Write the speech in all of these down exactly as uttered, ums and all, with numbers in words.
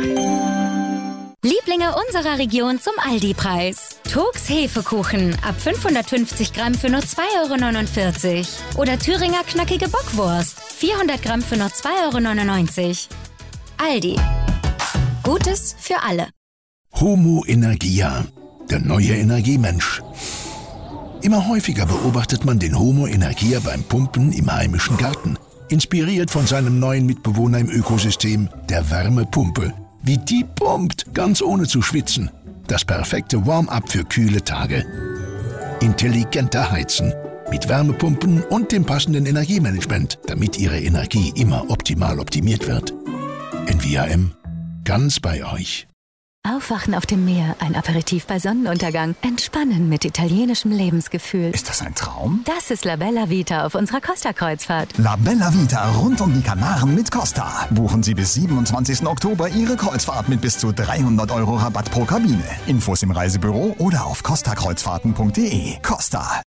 Lieblinge unserer Region zum Aldi-Preis. Turks Hefekuchen ab fünfhundertfünfzig Gramm für nur zwei Euro neunundvierzig. Oder Thüringer knackige Bockwurst, vierhundert Gramm für nur zwei Euro neunundneunzig. Aldi. Gutes für alle. Homo Energia, der neue Energiemensch. Immer häufiger beobachtet man den Homo Energia beim Pumpen im heimischen Garten. Inspiriert von seinem neuen Mitbewohner im Ökosystem, der Wärmepumpe. Wie die pumpt, ganz ohne zu schwitzen. Das perfekte Warm-up für kühle Tage. Intelligenter Heizen. Mit Wärmepumpen und dem passenden Energiemanagement, damit Ihre Energie immer optimal optimiert wird. N V A M. Ganz bei euch. Aufwachen auf dem Meer, ein Aperitif bei Sonnenuntergang, entspannen mit italienischem Lebensgefühl. Ist das ein Traum? Das ist La Bella Vita auf unserer Costa-Kreuzfahrt. La Bella Vita rund um die Kanaren mit Costa. Buchen Sie bis siebenundzwanzigsten Oktober Ihre Kreuzfahrt mit bis zu dreihundert Euro Rabatt pro Kabine. Infos im Reisebüro oder auf costa kreuzfahrten punkt de. Costa.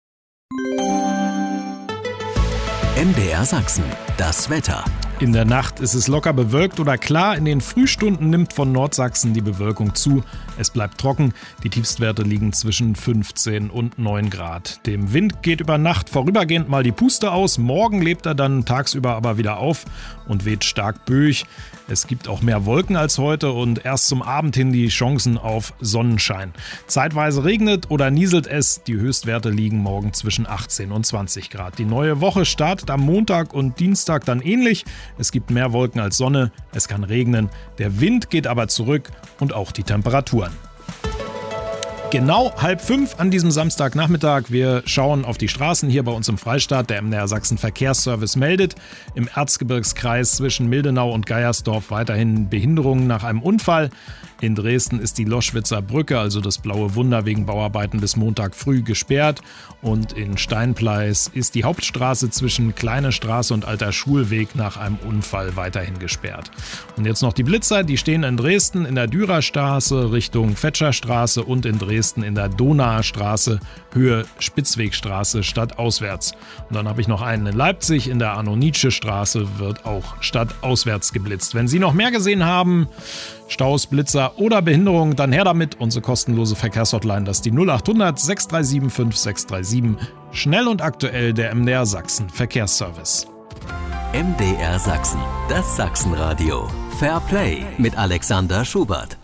M D R Sachsen, das Wetter. In der Nacht ist es locker bewölkt oder klar. In den Frühstunden nimmt von Nordsachsen die Bewölkung zu. Es bleibt trocken. Die Tiefstwerte liegen zwischen fünfzehn und neun Grad. Dem Wind geht über Nacht vorübergehend mal die Puste aus. Morgen lebt er dann tagsüber aber wieder auf und weht stark böig. Es gibt auch mehr Wolken als heute und erst zum Abend hin die Chancen auf Sonnenschein. Zeitweise regnet oder nieselt es. Die Höchstwerte liegen morgen zwischen achtzehn und zwanzig Grad. Die neue Woche startet am Montag und Dienstag dann ähnlich. Es gibt mehr Wolken als Sonne, es kann regnen, der Wind geht aber zurück und auch die Temperaturen. Genau halb fünf an diesem Samstagnachmittag. Wir schauen auf die Straßen hier bei uns im Freistaat. Der M D R Sachsen Verkehrsservice meldet im Erzgebirgskreis zwischen Mildenau und Geiersdorf weiterhin Behinderungen nach einem Unfall. In Dresden ist die Loschwitzer Brücke, also das Blaue Wunder, wegen Bauarbeiten bis Montag früh gesperrt. Und in Steinpleis ist die Hauptstraße zwischen Kleine Straße und Alter Schulweg nach einem Unfall weiterhin gesperrt. Und jetzt noch die Blitzer, die stehen in Dresden in der Dürerstraße Richtung Fetscherstraße und in Dresden in der Donauer Straße Höhe Spitzwegstraße stadtauswärts. Und dann habe ich noch einen in Leipzig in der Arno-Nietzsche-Straße wird auch stadtauswärts geblitzt. Wenn Sie noch mehr gesehen haben, Staus, Blitzer oder Behinderung, dann her damit. Unsere kostenlose Verkehrshotline, das ist die null acht hundert sechs drei sieben fünf sechs drei sieben. Schnell und aktuell der M D R Sachsen Verkehrsservice. M D R Sachsen, das Sachsenradio. Fair Play mit Alexander Schubert.